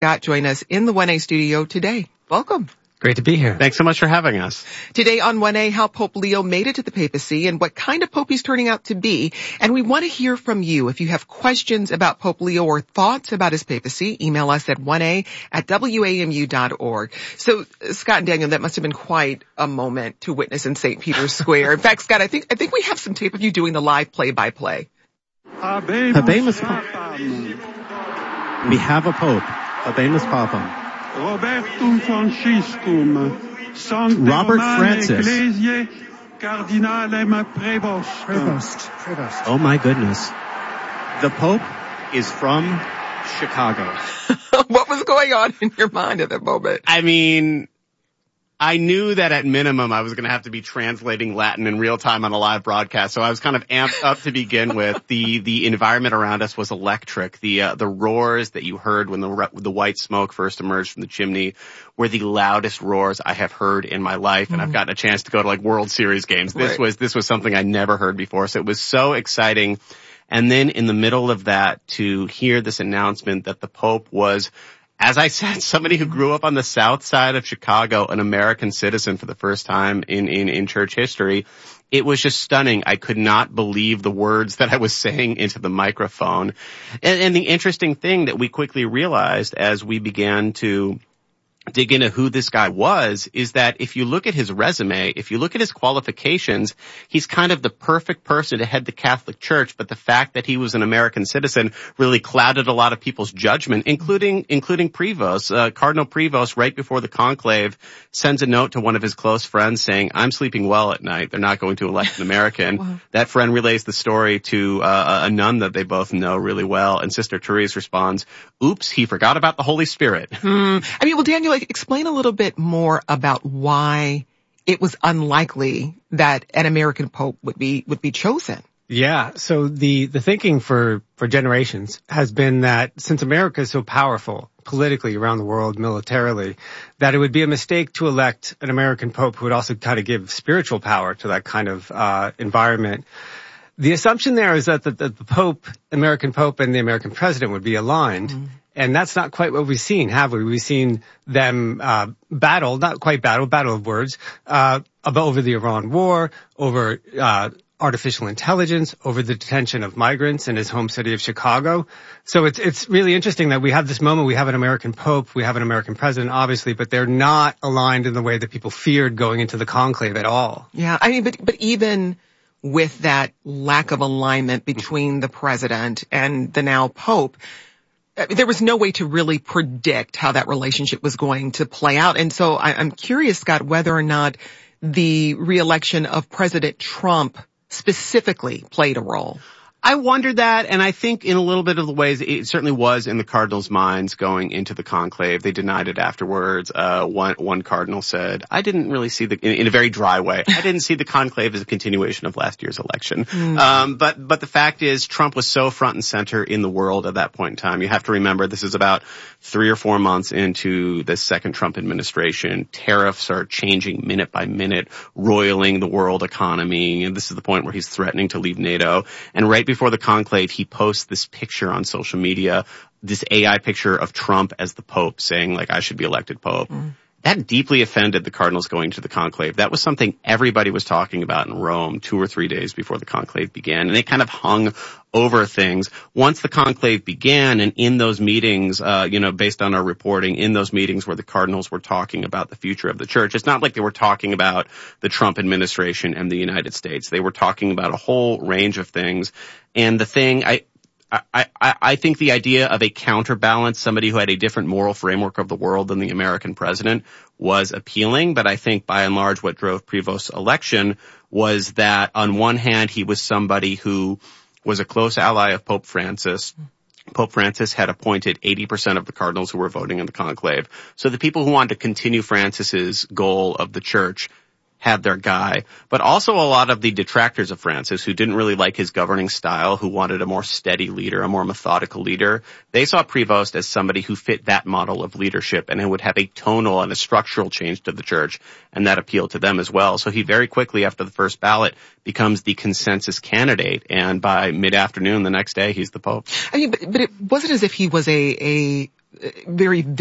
Scott join us in the 1A studio today. Welcome. Great to be here. Thanks so much for having us. Today on 1A, how Pope Leo made it to the papacy and what kind of pope he's turning out to be. And we want to hear from you. If you have questions about Pope Leo or thoughts about his papacy, email us at 1a@wamu.org. So, Scott and Daniel, that must have been quite a moment to witness in St. Peter's Square. In fact, Scott, I think we have some tape of you doing the live play-by-play. Habemus Papam. We have a pope. Habemus Papam. Robertum Franciscum, Sancte Robert Romane Francis. Ecclesiae, Cardinalem Prevost. Oh my goodness. The Pope is from Chicago. What was going on in your mind at that moment? I mean, I knew that at minimum I was going to have to be translating Latin in real time on a live broadcast, so I was kind of amped up to begin with. The environment around us was electric. The roars that you heard when the white smoke first emerged from the chimney were the loudest roars I have heard in my life, and I've gotten a chance to go to like World Series games. This was something I never heard before, so it was so exciting. And then in the middle of that, to hear this announcement that the Pope was, as I said, somebody who grew up on the south side of Chicago, an American citizen for the first time in church history, it was just stunning. I could not believe the words that I was saying into the microphone. And the interesting thing that we quickly realized as we began to dig into who this guy was is that if you look at his resume, if you look at his qualifications, he's kind of the perfect person to head the Catholic Church, but the fact that he was an American citizen really clouded a lot of people's judgment, including Prevost. Cardinal Prevost, right before the conclave, sends a note to one of his close friends saying, "I'm sleeping well at night. They're not going to elect an American." Wow. That friend relays the story to a nun that they both know really well, and Sister Therese responds, "Oops, he forgot about the Holy Spirit." I mean, well, Daniel, explain a little bit more about why it was unlikely that an American pope would be chosen. Yeah, so the thinking for generations has been that since America is so powerful politically around the world, militarily, that it would be a mistake to elect an American pope who would also kind of give spiritual power to that kind of environment. The assumption there is that the Pope, American Pope, and the American president would be aligned. Mm-hmm. And that's not quite what we've seen, have we? We've seen them battle, not quite battle of words, over the Iran war, over artificial intelligence, over the detention of migrants in his home city of Chicago. So it's really interesting that we have this moment. We have an American Pope, we have an American president, obviously, but they're not aligned in the way that people feared going into the conclave at all. Yeah, I mean, but even with that lack of alignment between the president and the now Pope, there was no way to really predict how that relationship was going to play out. And so I'm curious, Scott, whether or not the reelection of President Trump specifically played a role. I wondered that, and I think in a little bit of the ways it certainly was in the cardinals' minds going into the conclave. They denied it afterwards. One cardinal said, "I didn't really see in a very dry way, I didn't see the conclave as a continuation of last year's election." But the fact is, Trump was so front and center in the world at that point in time. You have to remember, this is about 3 or 4 months into the second Trump administration. Tariffs are changing minute by minute, roiling the world economy, and this is the point where he's threatening to leave NATO. And right before the conclave, he posts this picture on social media, this AI picture of Trump as the Pope saying, like, "I should be elected Pope." That deeply offended the cardinals going to the conclave. That was something everybody was talking about in Rome 2 or 3 days before the conclave began. And they kind of hung over things. Once the conclave began, and in those meetings, based on our reporting, in those meetings where the cardinals were talking about the future of the church, it's not like they were talking about the Trump administration and the United States. They were talking about a whole range of things. And the thing, I think the idea of a counterbalance, somebody who had a different moral framework of the world than the American president, was appealing. But I think by and large what drove Prevost's election was that on one hand he was somebody who was a close ally of Pope Francis. Pope Francis had appointed 80% of the cardinals who were voting in the conclave. So the people who wanted to continue Francis's goal of the church had their guy, but also a lot of the detractors of Francis who didn't really like his governing style, who wanted a more steady leader, a more methodical leader. They saw Prevost as somebody who fit that model of leadership and who would have a tonal and a structural change to the church, and that appealed to them as well. So he very quickly, after the first ballot, becomes the consensus candidate, and by mid-afternoon the next day, he's the Pope. I mean, but it wasn't as if he was a very